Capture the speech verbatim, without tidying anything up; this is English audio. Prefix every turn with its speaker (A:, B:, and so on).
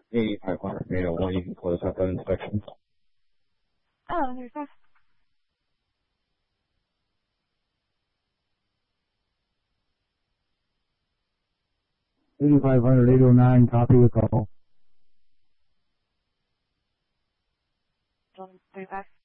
A: eighty-five hundred, you know, when you can close out that inspection.
B: Oh, there's that.
C: eighty-five hundred, eight oh nine, copy the call.
B: There's that.